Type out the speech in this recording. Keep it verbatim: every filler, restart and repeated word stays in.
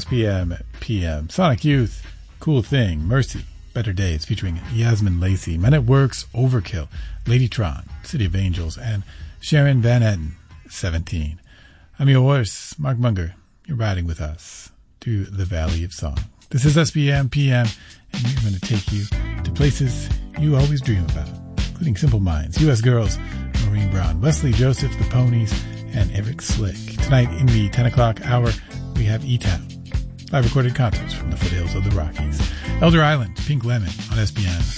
S P M P M. Sonic Youth, Cool Thing, Mercy, Better Days, featuring Yasmin Lacey, Men at Work's Overkill, Ladytron, City of Angels, and Sharon Van Etten, seventeen. I'm your horse, Mark Munger. You're riding with us to the Valley of Song. This is S P M P M, and we're going to take you to places you always dream about, including Simple Minds, U S Girls, Maureen Brown, Wesley Joseph, The Ponies, and Eric Slick. Tonight in the ten o'clock hour, we have E-Town, live recorded concerts from the foothills of the Rockies. Elder Island, Pink Lemon on S B M.